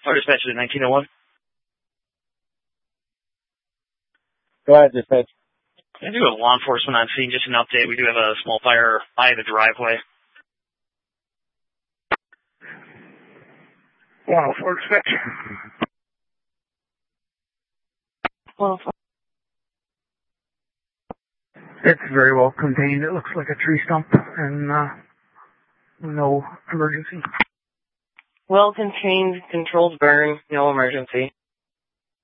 Fire dispatch to 1901. Go ahead, dispatch. I do have law enforcement on scene. Just an update. We do have a small fire by the driveway. 104 dispatch. 104. It's very well contained. It looks like a tree stump and no emergency. Well contained, controlled burn, no emergency.